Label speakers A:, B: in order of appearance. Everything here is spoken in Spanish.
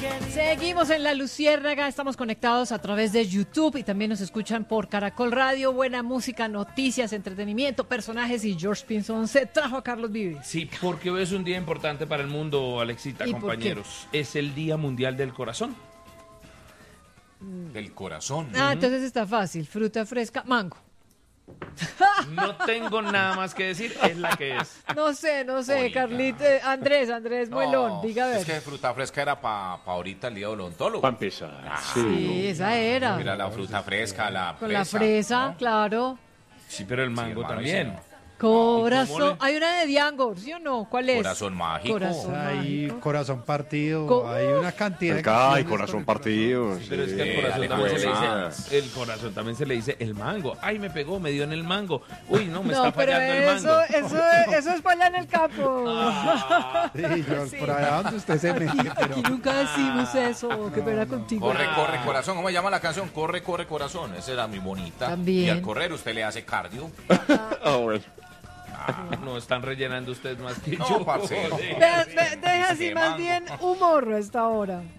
A: Seguimos en La Luciérnaga, estamos conectados a través de YouTube y también nos escuchan por Caracol Radio. Buena música, noticias, entretenimiento, personajes y George Pinzón se trajo a Carlos Vives.
B: Sí, porque hoy es un día importante para el mundo, Alexita,
A: ¿Y por
B: compañeros. Es el Día Mundial del Corazón.
C: Del corazón.
A: Entonces está fácil, fruta fresca, mango.
B: No tengo nada más que decir, es la que es.
A: No sé,
C: Oiga.
A: Carlito, Andrés Muelón, diga a ver.
C: Es que fruta fresca era pa ahorita el día odontólogo.
D: Para empezar.
A: Sí, esa era.
C: Mira la fruta fresca, la
A: Con
C: fresa,
A: la fresa,
C: ¿no?
A: claro.
B: Sí, pero el mango
C: hermano,
B: también.
C: ese
A: Corazón. Hay una de Diangor, ¿sí o no? ¿Cuál es?
C: Corazón mágico.
A: Corazón
E: Hay
A: mágico.
E: corazón partido,
A: Co-
E: hay una cantidad de
D: Ay,
E: canciones
D: corazón
E: con el
D: partido.
B: Pero es que
C: Sí,
B: el corazón
C: dale,
B: también se le
C: pues.
B: dice, el corazón también se le dice el mango. Ay, me pegó, me dio en el mango. Uy, no, me
A: No,
B: está
A: pero
B: fallando el mango.
A: eso es para allá en el campo.
E: Sí, George, por allá donde usted se mete, pero
A: Aquí nunca decimos eso, que pena contigo.
C: Corre, corre, corazón. ¿Cómo se llama la canción? Corre, corre, corazón. Esa era muy bonita.
A: También.
C: Y al correr usted le hace cardio.
D: Ah, bueno.
B: No están rellenando ustedes más que
C: No,
B: yo.
C: parcero.
B: joder.
A: Deja así
C: Sí,
A: más
C: mango.
A: bien humor a esta hora.